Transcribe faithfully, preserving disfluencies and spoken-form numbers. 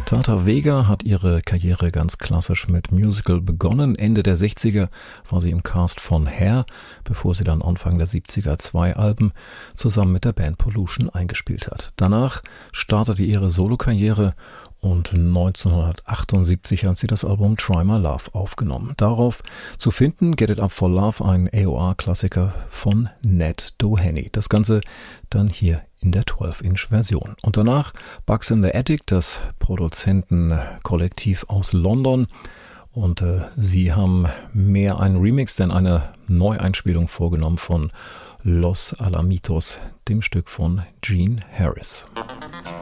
Tata Vega hat ihre Karriere ganz klassisch mit Musical begonnen. Ende der sechziger war sie im Cast von Hair, bevor sie dann Anfang der siebziger zwei Alben zusammen mit der Band Pollution eingespielt hat. Danach startete ihre Solokarriere und neunzehnhundertachtundsiebzig hat sie das Album Try My Love aufgenommen. Darauf zu finden Get It Up For Love, ein A O R-Klassiker von Ned Doheny. Das Ganze dann hier in der zwölf Inch Version. Und danach Bugs in the Attic, das Produzentenkollektiv aus London. Und äh, sie haben mehr einen Remix, denn eine Neueinspielung vorgenommen von Los Alamitos, dem Stück von Gene Harris.